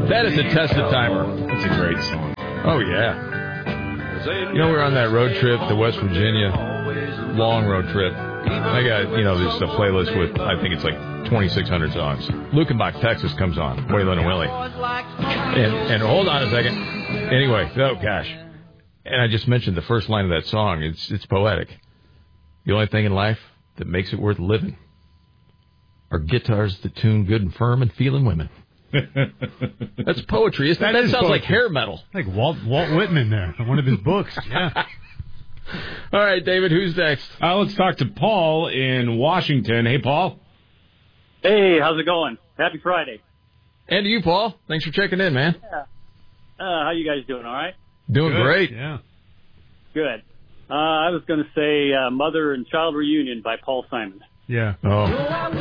That is a test of timer. That's a great song. Oh, yeah. You know, we were on that road trip to West Virginia. Long road trip. I got, there's a playlist with, I think it's like 2,600 songs. Lukenbach, Texas comes on. Waylon and Willie. And hold on a second. Anyway, oh, gosh. And I just mentioned the first line of that song. It's poetic. The only thing in life that makes it worth living are guitars that tune good and firm and feeling women. That's poetry, isn't it? That sounds like hair metal. Like Walt Whitman there, one of his books. Yeah. All right, David, who's next? Let's talk to Paul in Washington. Hey, Paul. Hey, how's it going? Happy Friday. And to you, Paul. Thanks for checking in, man. Yeah. How you guys doing, all right? Doing Good. great. Yeah. Good. I was going to say Mother and Child Reunion by Paul Simon. Yeah. Oh.